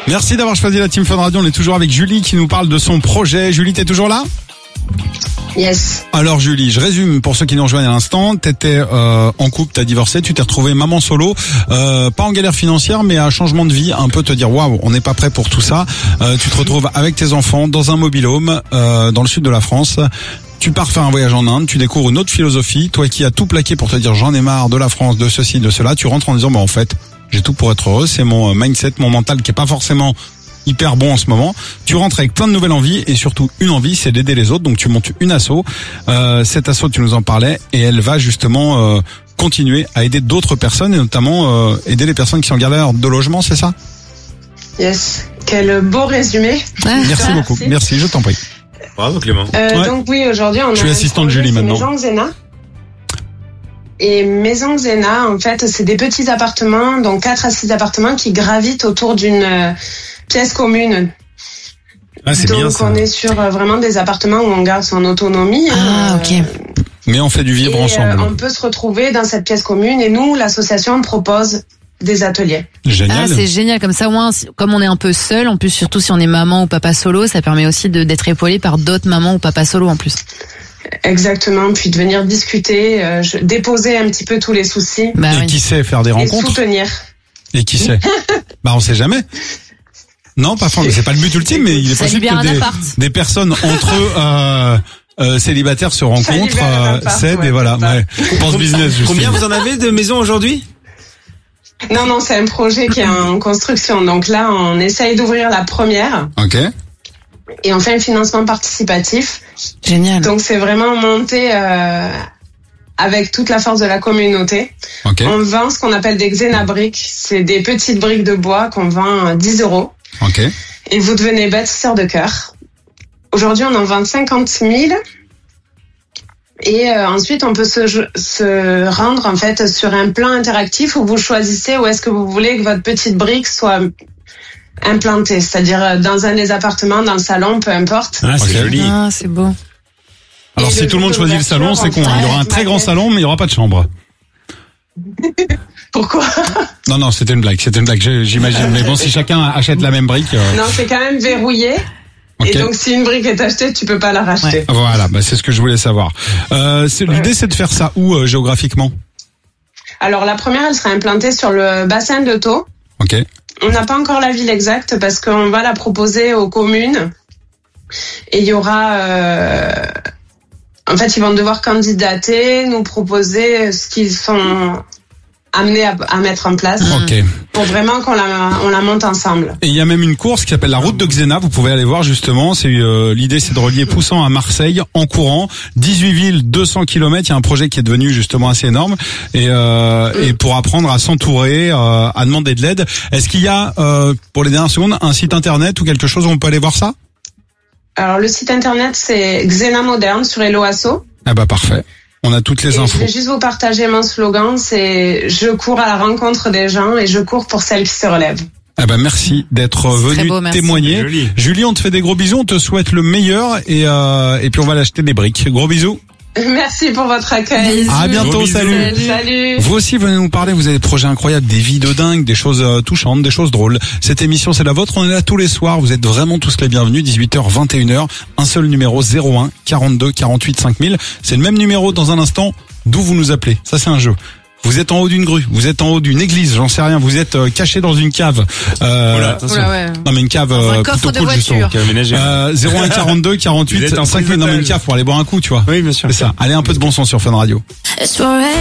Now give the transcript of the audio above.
Merci d'avoir choisi la Team Fun Radio. On est toujours avec Julie qui nous parle de son projet. Julie, t'es toujours là ? Yes. Alors Julie, je résume pour ceux qui nous rejoignent à l'instant. T'étais en couple, t'as divorcé, tu t'es retrouvée maman solo, pas en galère financière, mais à changement de vie, un peu te dire waouh, on n'est pas prêt pour tout ça. Tu te retrouves avec tes enfants dans un mobil-home dans le sud de la France. Tu pars faire un voyage en Inde, tu découvres une autre philosophie. Toi qui as tout plaqué pour te dire j'en ai marre de la France, de ceci, de cela, tu rentres en disant en fait j'ai tout pour être heureux. C'est mon mindset, mon mental qui est pas forcément hyper bon en ce moment. Tu rentres avec plein de nouvelles envies et surtout une envie, c'est d'aider les autres. Donc tu montes une asso. Cette asso, tu nous en parlais, et elle va justement continuer à aider d'autres personnes et notamment aider les personnes qui sont en galère de logement, c'est ça ? Yes. Quel beau résumé. Merci beaucoup. Merci, je t'en prie. Bravo Clément. Donc oui, aujourd'hui on a. Je suis assistante Julie maintenant. Maison Xena. Et Maison Xena, en fait, c'est des petits appartements, donc 4 à 6 appartements qui gravitent autour d'une pièce commune. Ah, c'est donc bien ça. on est sur vraiment des appartements où on garde son autonomie. Ok. Mais on fait du vivre ensemble. On peut se retrouver dans cette pièce commune et nous, l'association propose des ateliers. Génial. Ah, c'est génial, comme ça, au moins, comme on est un peu seul, en plus, surtout si on est maman ou papa solo, ça permet aussi d'être épaulé par d'autres mamans ou papas solo en plus. Exactement, puis de venir discuter, déposer un petit peu tous les soucis. Bah, et oui. qui sait faire des Et rencontres. soutenir. Et qui sait. On sait jamais. Non, pas forcément. C'est pas le but ultime, mais il est Ça possible libère que un appart. des personnes entre eux célibataires se rencontrent, libère un appart, s'aident et voilà. Ouais. Pense business. Justement. Combien vous en avez de maisons aujourd'hui ? Non, c'est un projet qui est en construction. Donc là, on essaye d'ouvrir la première. Ok. Et on fait un financement participatif. Génial. Donc c'est vraiment monté avec toute la force de la communauté. Ok. On vend ce qu'on appelle des Xena briques. C'est des petites briques de bois qu'on vend à 10 €. Ok. Et vous devenez bâtisseur de cœur. Aujourd'hui, on en vend 50 000. Et ensuite, on peut se rendre en fait sur un plan interactif où vous choisissez où est-ce que vous voulez que votre petite brique soit implantée. C'est-à-dire dans un des appartements, dans le salon, peu importe. Ah, c'est Ok. joli. Ah, c'est beau. Alors Et si le tout le monde jour de choisit le salon, c'est con. l'ouverture, Il y aura un très grand salon, mais il y aura pas de chambre. Pourquoi? Non, c'était une blague. J'imagine. Mais bon, si chacun achète la même brique. Non, c'est quand même verrouillé. Ok. Et donc, si une brique est achetée, tu peux pas la racheter. Voilà, c'est ce que je voulais savoir. L'idée, c'est de faire ça où géographiquement ? Alors, la première, elle sera implantée sur le bassin de Thau. Ok. On n'a pas encore la ville exacte parce qu'on va la proposer aux communes. Et il y aura... En fait, ils vont devoir candidater, nous proposer ce qu'ils sont amenés à mettre en place. Ok. Pour vraiment qu'on la monte ensemble. Et il y a même une course qui s'appelle la route de Xena. Vous pouvez aller voir justement. L'idée, c'est de relier Poussan à Marseille en courant. 18 villes, 200 km. Il y a un projet qui est devenu justement assez énorme. Et pour apprendre à s'entourer, à demander de l'aide. Est-ce qu'il y a, pour les dernières secondes, un site internet ou quelque chose où on peut aller voir ça ? Alors, le site internet, c'est Xena Moderne sur Hello Asso. Ah parfait. On a toutes les Et infos. je vais juste vous partager mon slogan, c'est « Je cours à la rencontre des gens et je cours pour celles qui se relèvent ». Merci d'être venu beau, merci. témoigner. Joli. Julie, on te fait des gros bisous, on te souhaite le meilleur et puis on va l'acheter des briques. Gros bisous. Merci pour votre accueil. Bisous. À bientôt, Gros bisous. salut. Salut. Vous aussi venez nous parler, vous avez des projets incroyables, des vies de dingue, des choses touchantes, des choses drôles. Cette émission c'est la vôtre, on est là tous les soirs, vous êtes vraiment tous les bienvenus, 18h, 21h, un seul numéro 01 42 48 5000. C'est le même numéro dans un instant, d'où vous nous appelez. Ça c'est un jeu. Vous êtes en haut d'une grue, vous êtes en haut d'une église, j'en sais rien, vous êtes caché dans une cave. Voilà, attention. Oula, ouais. Non mais une cave un coffre plutôt de cool justement. voiture. Quel ménagère. 01 42 Vous 48 êtes en 5000. Non mais une étage. cave pour aller boire un coup, tu vois. Oui, bien sûr. C'est ça. Allez, un peu de bon sens sur Fun Radio.